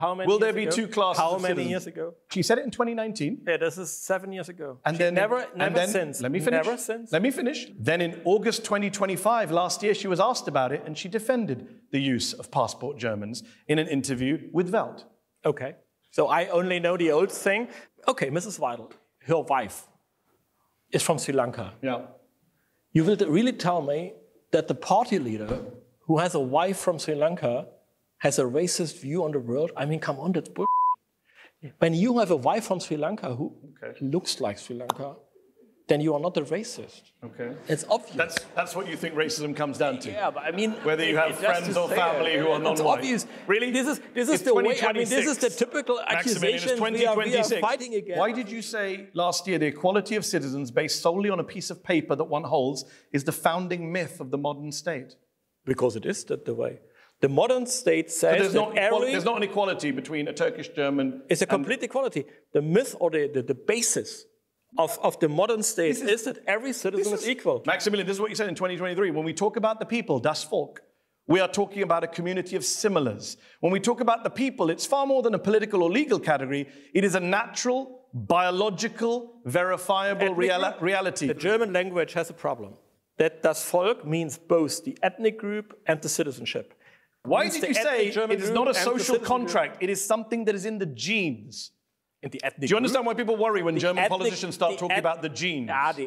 How many Will there years be ago? two classes How of many citizens? years ago? She said it in 2019. Yeah, this is 7 years ago. And She then never since. Let me finish. Never since. Let me finish. Then in August 2025, last year, she was asked about it and she defended the use of passport Germans in an interview with Welt. Okay. So I only know the old thing. Okay, Mrs. Weidel, her wife is from Sri Lanka. Yeah. You will really tell me that the party leader who has a wife from Sri Lanka has a racist view on the world? I mean, come on, that's bullshit. When you have a wife from Sri Lanka who looks like Sri Lanka, then you are not a racist. Okay. It's obvious. That's what you think racism comes down to. Yeah, but I mean, whether you have friends or family who are non-white. It's obvious. Really? This is the way. I mean, this is the typical accusation we are fighting against. Why did you say last year the equality of citizens based solely on a piece of paper that one holds is the founding myth of the modern state? Because it is the way. The modern state says there's not an equality between a Turkish German. It's a complete equality. The myth or the basis of the modern state is that every citizen is equal. Maximilian, this is what you said in 2023. When we talk about the people, das Volk, we are talking about a community of similars. When we talk about the people, it's far more than a political or legal category. It is a natural, biological, verifiable reality. The German language has a problem. That das Volk means both the ethnic group and the citizenship. Why did you say it is not a social contract? It is something that is in the genes. In the ethnic Do you understand group? why people worry when German politicians start talking about the genes?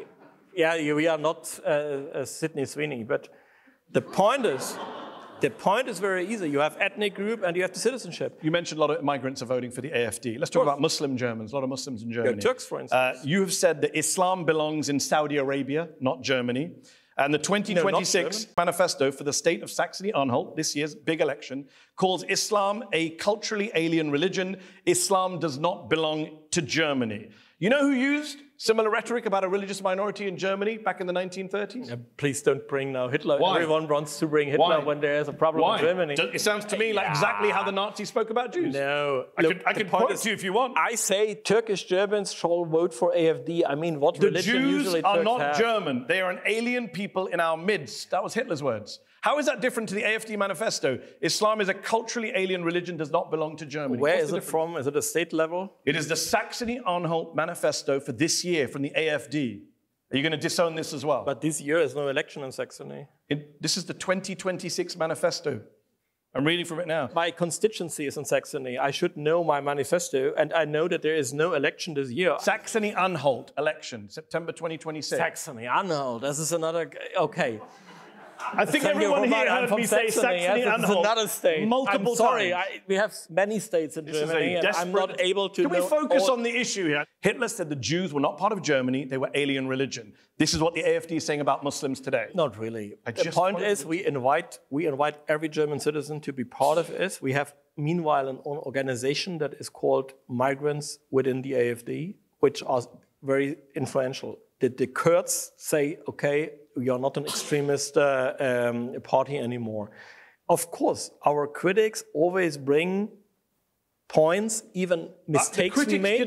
We are not Sydney Sweeney, but the point is very easy. You have ethnic group and you have the citizenship. You mentioned a lot of migrants are voting for the AfD. Let's talk about Muslim Germans, a lot of Muslims in Germany. Turks, for instance. You have said that Islam belongs in Saudi Arabia, not Germany. And the 2026 manifesto for the state of Saxony-Anhalt, this year's big election, calls Islam a culturally alien religion. Islam does not belong to Germany. You know who used similar rhetoric about a religious minority in Germany back in the 1930s? Please don't bring now Hitler. Why? Everyone wants to bring Hitler when there is a problem in Germany. It sounds to me like exactly how the Nazis spoke about Jews. No. I could quote it to you if you want. I say Turkish Germans shall vote for AfD. I mean, what religion usually Turks have? The Jews are not German. They are an alien people in our midst. That was Hitler's words. How is that different to the AfD manifesto? Islam is a culturally alien religion, does not belong to Germany. Where is it from? Is it a state level? It is the Saxony-Anhalt manifesto for this year from the AfD. Are you going to disown this as well? But this year is no election in Saxony. This is the 2026 manifesto. I'm reading from it now. My constituency is in Saxony. I should know my manifesto, and I know that there is no election this year. Saxony-Anhalt election, September 2026. Saxony-Anhalt, this is another... Okay. I think everyone here heard me say Saxony-Anhalt another state. multiple times. We have many states in Germany, and I'm not able to Can we focus on the issue here? Hitler said the Jews were not part of Germany, they were alien religion. This is what the AfD is saying about Muslims today. Not really. The point is we invite every German citizen to be part of it. We have, meanwhile, an organization that is called Migrants Within the AfD, which are very influential. The Kurds say, okay, we are not an extremist party anymore. Of course, our critics always bring points, even mistakes we made.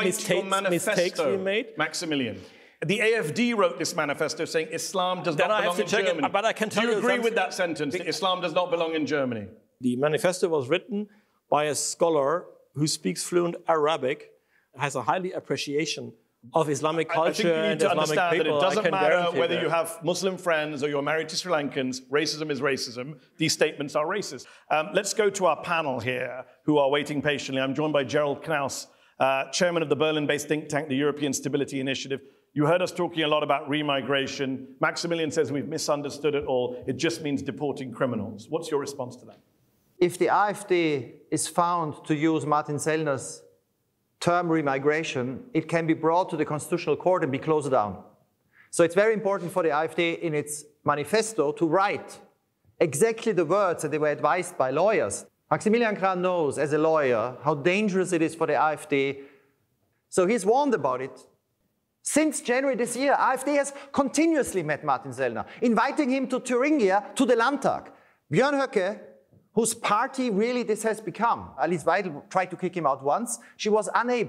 Mistakes we made. Maximilian. The AfD wrote this manifesto saying Islam does not belong in Germany. But I can tell you, do you agree with that sentence, that Islam does not belong in Germany? The manifesto was written by a scholar who speaks fluent Arabic, has a highly appreciation of Islamic culture and Islamic people. I think you need to understand that it doesn't matter whether you have Muslim friends or you're married to Sri Lankans, racism is racism. These statements are racist. Let's go to our panel here, who are waiting patiently. I'm joined by Gerald Knaus, chairman of the Berlin-based think tank, the European Stability Initiative. You heard us talking a lot about remigration. Maximilian says we've misunderstood it all. It just means deporting criminals. What's your response to that? If the AfD is found to use Martin Sellner's term remigration, it can be brought to the Constitutional Court and be closed down. So it's very important for the AfD in its manifesto to write exactly the words that they were advised by lawyers. Maximilian Krah knows, as a lawyer, how dangerous it is for the AfD. So he's warned about it. Since January this year, AfD has continuously met Martin Sellner, inviting him to Thuringia, to the Landtag. Björn Höcke, whose party really this has become. Alice Weidel tried to kick him out once. She was unable.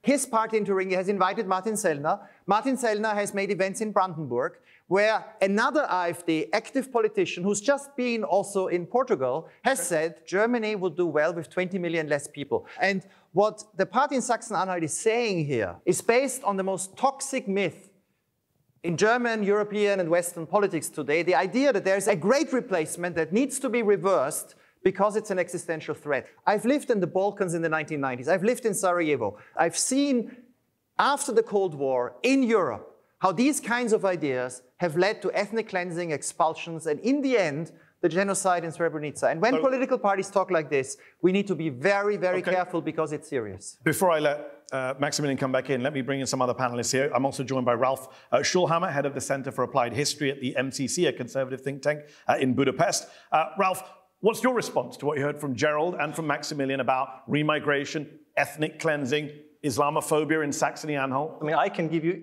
His party in Thuringia has invited Martin Sellner. Martin Sellner has made events in Brandenburg, where another AfD active politician who's just been also in Portugal has said Germany will do well with 20 million less people. And what the party in Sachsen-Anhalt is saying here is based on the most toxic myth in German, European, and Western politics today, the idea that there's a great replacement that needs to be reversed because it's an existential threat. I've lived in the Balkans in the 1990s. I've lived in Sarajevo. I've seen, after the Cold War, in Europe, how these kinds of ideas have led to ethnic cleansing, expulsions, and in the end, the genocide in Srebrenica. And when political parties talk like this, we need to be very, very careful because it's serious. Before I let Maximilian come back in, let me bring in some other panelists here. I'm also joined by Ralph Schulhammer, head of the Center for Applied History at the MCC, a conservative think tank in Budapest. Ralph, what's your response to what you heard from Gerald and from Maximilian about remigration, ethnic cleansing, Islamophobia in Saxony-Anhalt? I mean, I can give you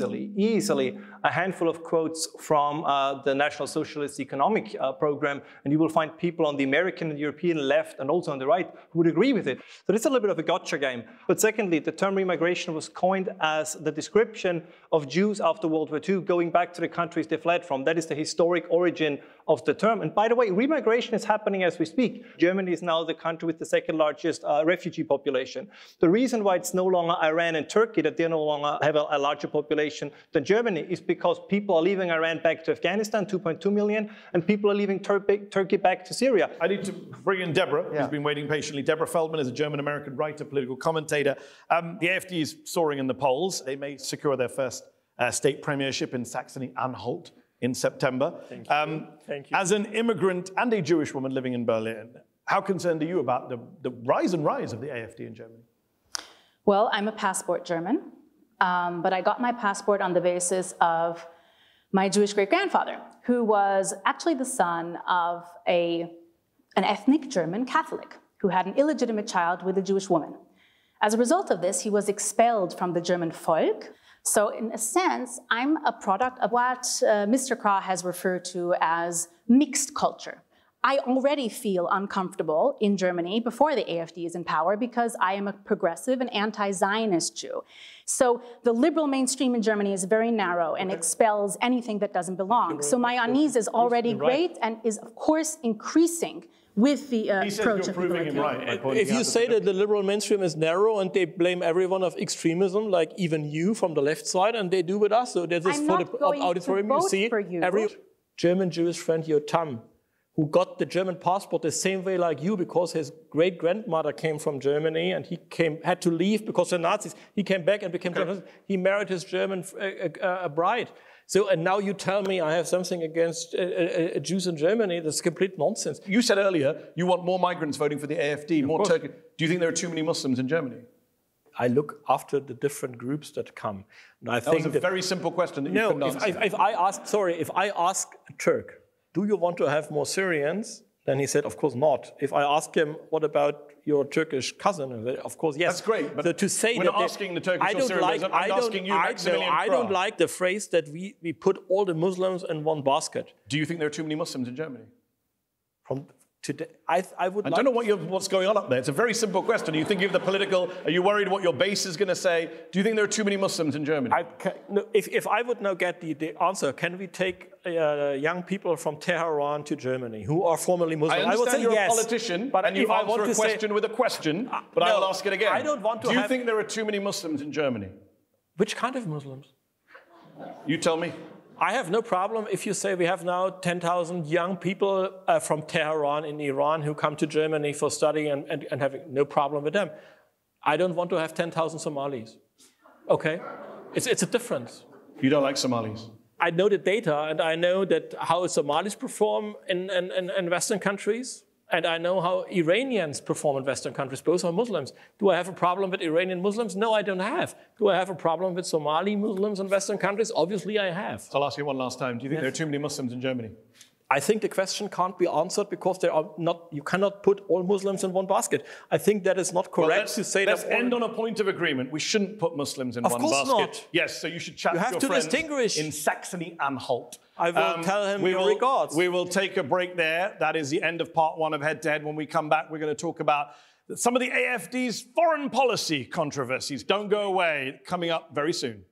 easily a handful of quotes from the National Socialist Economic Program, and you will find people on the American and European left and also on the right who would agree with it. So it's a little bit of a gotcha game. But secondly, the term remigration was coined as the description of Jews after World War II going back to the countries they fled from. That is the historic origin of the term. And by the way, remigration is happening as we speak. Germany is now the country with the second largest refugee population. The reason why it's no longer Iran and Turkey that they no longer have a larger population than Germany is because people are leaving Iran back to Afghanistan, 2.2 million, and people are leaving Turkey back to Syria. I need to bring in Deborah, who's been waiting patiently. Deborah Feldman is a German-American writer, political commentator. The AfD is soaring in the polls. They may secure their first state premiership in Saxony-Anhalt in September. Thank you. Thank you. As an immigrant and a Jewish woman living in Berlin, how concerned are you about the rise of the AfD in Germany? Well, I'm a passport German, but I got my passport on the basis of my Jewish great-grandfather, who was actually the son of an ethnic German Catholic who had an illegitimate child with a Jewish woman. As a result of this, he was expelled from the German Volk. So in a sense, I'm a product of what Mr. Krah has referred to as mixed culture. I already feel uncomfortable in Germany before the AfD is in power because I am a progressive and anti-Zionist Jew. So the liberal mainstream in Germany is very narrow and expels anything that doesn't belong. So my unease is already great and is, of course, increasing with the approach of people like you. Right. If you say that the liberal mainstream is narrow and they blame everyone of extremism, like even you from the left side, and they do with us, so this is for the auditorium, you see, every German Jewish friend, Yotam, who got the German passport the same way like you because his great-grandmother came from Germany and he had to leave because the Nazis. He came back and became German. He married his German bride. So, and now you tell me I have something against Jews in Germany. That's complete nonsense. You said earlier you want more migrants voting for the AfD, more Turkey. Do you think there are too many Muslims in Germany? I look after the different groups that come. And I think that was a very simple question that you couldn't answer. If I ask a Turk, do you want to have more Syrians? Then he said, of course not. If I ask him, what about your Turkish cousin? Of course, yes. That's great, but so to say we're not asking the Turkish or Syrians. I'm asking you, Maximilian Krah. I don't like the phrase that we put all the Muslims in one basket. Do you think there are too many Muslims in Germany? From today, I don't know what's going on up there. It's a very simple question. Are you thinking of the political? Are you worried what your base is going to say? Do you think there are too many Muslims in Germany? If I would now get the answer, can we take young people from Tehran to Germany who are formerly Muslim? I would say you're yes, a politician, but you answer a question with a question, but I will ask it again. I don't want to Do you think there are too many Muslims in Germany? Which kind of Muslims? You tell me. I have no problem if you say we have now 10,000 young people from Tehran in Iran who come to Germany for study and having no problem with them. I don't want to have 10,000 Somalis. Okay? It's a difference. You don't like Somalis? I know the data and I know that how Somalis perform in Western countries. And I know how Iranians perform in Western countries. Both are Muslims. Do I have a problem with Iranian Muslims? No, I don't have. Do I have a problem with Somali Muslims in Western countries? Obviously, I have. So I'll ask you one last time. Do you think there are too many Muslims in Germany? I think the question can't be answered because there are not. You cannot put all Muslims in one basket. I think that is not correct to say that. Let's end on a point of agreement. We shouldn't put Muslims in one basket. Of course not. Yes, so you should chat to your friend distinguish. In Saxony-Anhalt. I will tell him your regards. We will take a break there. That is the end of part one of Head to Head. When we come back, we're going to talk about Some of the AfD's foreign policy controversies don't go away, coming up very soon.